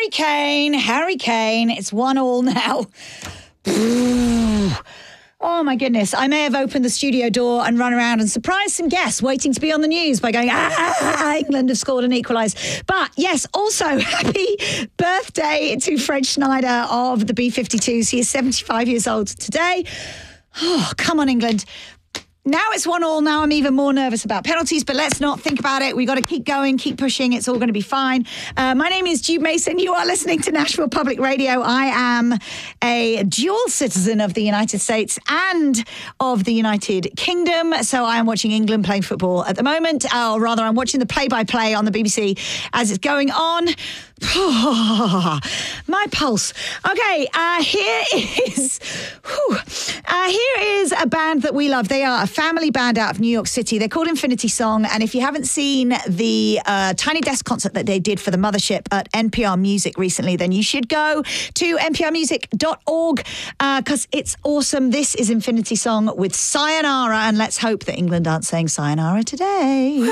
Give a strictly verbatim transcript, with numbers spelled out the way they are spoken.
Harry Kane, Harry Kane. It's one all now. Oh, my goodness. I may have opened the studio door and run around and surprised some guests waiting to be on the news by going, ah, England have scored and equalised. But, yes, also, happy birthday to Fred Schneider of the B fifty-twos. He is seventy-five years old today. Oh, come on, England. Now it's one all. Now I'm even more nervous about penalties, but let's not think about it. We've got to keep going, keep pushing. It's all going to be fine. Uh, my name is Jude Mason. You are listening to Nashville Public Radio. I am a dual citizen of the United States and of the United Kingdom. So I am watching England playing football at the moment, or rather I'm watching the play-by-play on the B B C as it's going on. My pulse. Okay, uh, here is whew, uh, here is a band that we love. They are a family band out of New York City. They're called Infinity Song, and if you haven't seen the uh, Tiny Desk concert that they did for the Mothership at N P R Music recently, then you should go to n p r music dot org because uh, it's awesome. This is Infinity Song with Sayonara, and let's hope that England aren't saying sayonara today.